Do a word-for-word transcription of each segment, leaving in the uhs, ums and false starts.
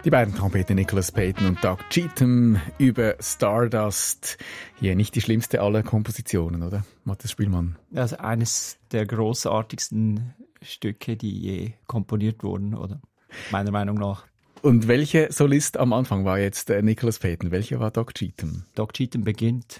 Die beiden Trompeter Nicholas Payton und Doug Cheatham über Stardust. Hier nicht die schlimmste aller Kompositionen, oder, Matthias Spielmann? Also eines der großartigsten Stücke, die je komponiert wurden, oder? Meiner Meinung nach. Und welcher Solist am Anfang war jetzt äh, Nicholas Payton? Welcher war Doug Cheatham? Doug Cheatham beginnt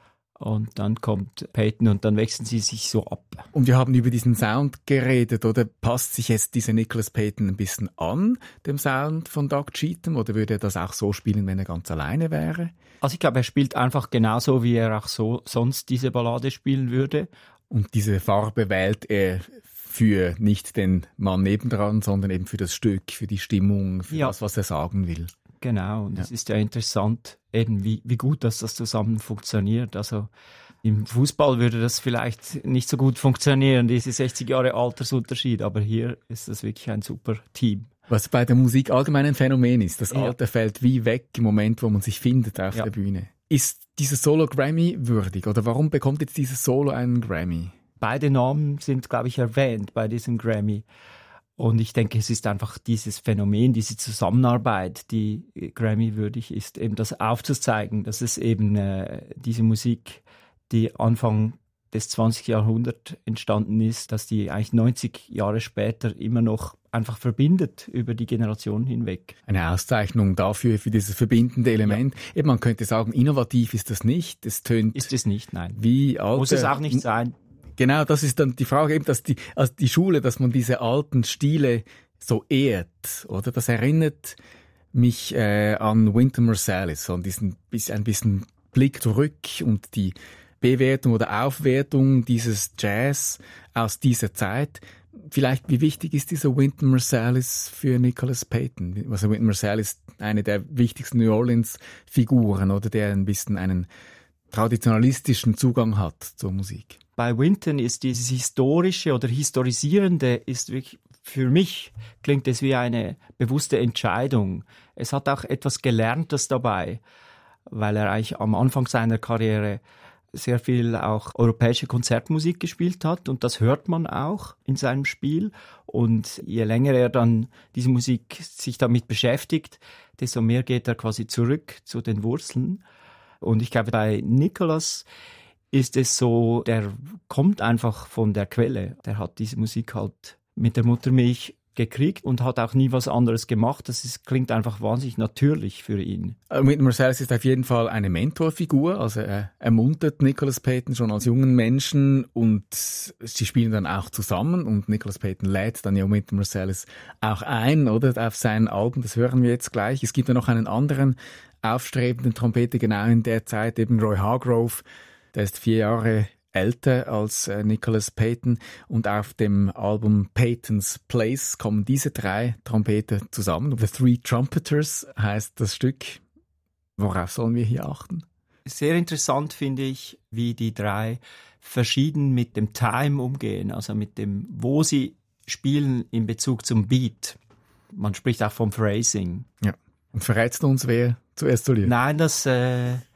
und dann kommt Payton und dann wechseln sie sich so ab. Und wir haben über diesen Sound geredet, oder passt sich jetzt dieser Nicholas Payton ein bisschen an, dem Sound von Doug Cheatham, oder würde er das auch so spielen, wenn er ganz alleine wäre? Also ich glaube, er spielt einfach genauso, wie er auch so sonst diese Ballade spielen würde. Und diese Farbe wählt er für nicht den Mann nebendran, sondern eben für das Stück, für die Stimmung, für ja. das, was er sagen will. Genau, und es ja. ist ja interessant, eben wie, wie gut dass das zusammen funktioniert. Also im Fußball würde das vielleicht nicht so gut funktionieren, diese sechzig Jahre Altersunterschied, aber hier ist das wirklich ein super Team. Was bei der Musik allgemein ein Phänomen ist, das ja. Alter fällt wie weg im Moment, wo man sich findet auf ja. der Bühne. Ist dieses Solo Grammy würdig oder warum bekommt jetzt dieses Solo einen Grammy? Beide Namen sind, glaube ich, erwähnt bei diesem Grammy. Und ich denke, es ist einfach dieses Phänomen, diese Zusammenarbeit, die Grammy-würdig ist, eben das aufzuzeigen, dass es eben äh, diese Musik, die Anfang des zwanzigsten Jahrhunderts entstanden ist, dass die eigentlich neunzig Jahre später immer noch einfach verbindet über die Generationen hinweg. Eine Auszeichnung dafür, für dieses verbindende Element. Ja. Eben, man könnte sagen, innovativ ist das nicht. Es tönt ist es nicht, nein. Wie alte, muss es auch nicht sein. Genau, das ist dann die Frage, eben, dass die, also die Schule, dass man diese alten Stile so ehrt, oder? Das erinnert mich äh, an Wynton Marsalis, so an diesen bisschen, ein bisschen Blick zurück und die Bewertung oder Aufwertung dieses Jazz aus dieser Zeit. Vielleicht, wie wichtig ist dieser Wynton Marsalis für Nicholas Payton? Also Wynton Marsalis, eine der wichtigsten New Orleans-Figuren, oder der ein bisschen einen traditionalistischen Zugang hat zur Musik. Bei Wynton ist dieses Historische oder Historisierende ist wirklich, für mich klingt es wie eine bewusste Entscheidung. Es hat auch etwas Gelerntes dabei, weil er eigentlich am Anfang seiner Karriere sehr viel auch europäische Konzertmusik gespielt hat und das hört man auch in seinem Spiel. Und je länger er dann diese Musik sich damit beschäftigt, desto mehr geht er quasi zurück zu den Wurzeln. Und ich glaube, bei Nicholas ist es so, der kommt einfach von der Quelle. Der hat diese Musik halt mit der Muttermilch gekriegt und hat auch nie was anderes gemacht. Das ist, klingt einfach wahnsinnig natürlich für ihn. Wynton Marsalis ist auf jeden Fall eine Mentorfigur. Also er ermuntert Nicholas Payton schon als jungen Menschen und sie spielen dann auch zusammen und Nicholas Payton lädt dann ja Wynton Marsalis auch ein, oder, auf sein Album. Das hören wir jetzt gleich. Es gibt ja noch einen anderen aufstrebenden Trompeter genau in der Zeit, eben Roy Hargrove. Der ist vier Jahre älter als äh, Nicholas Payton und auf dem Album Payton's Place kommen diese drei Trompeter zusammen. The Three Trumpeters heißt das Stück. Worauf sollen wir hier achten? Sehr interessant finde ich, wie die drei verschieden mit dem Time umgehen, also mit dem, wo sie spielen in Bezug zum Beat. Man spricht auch vom Phrasing. Ja. Und verrätst du uns, wer zuerst soliert? Nein, das... Äh